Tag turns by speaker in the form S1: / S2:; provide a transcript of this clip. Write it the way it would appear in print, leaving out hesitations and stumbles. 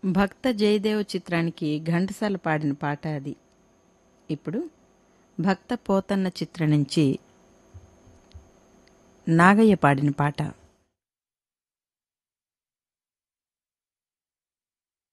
S1: భక్త జయదేవ్ చిత్రానికి ఘంటసాల పాడిన పాట అది. ఇప్పుడు భక్త పోతన్న చిత్రం నుంచి నాగయ్య పాడిన పాట.